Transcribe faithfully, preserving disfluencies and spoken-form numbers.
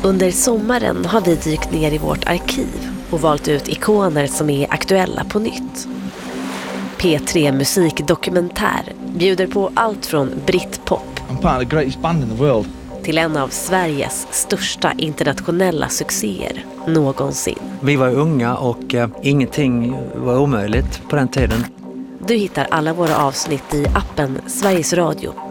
Under sommaren har vi dykt ner i vårt arkiv och valt ut ikoner som är aktuella på nytt. P tre Musikdokumentär bjuder på allt från Britpop I'm part of the greatest band in the world. till en av Sveriges största internationella succéer någonsin. Vi var unga och eh, ingenting var omöjligt på den tiden. Du hittar alla våra avsnitt i appen Sveriges Radio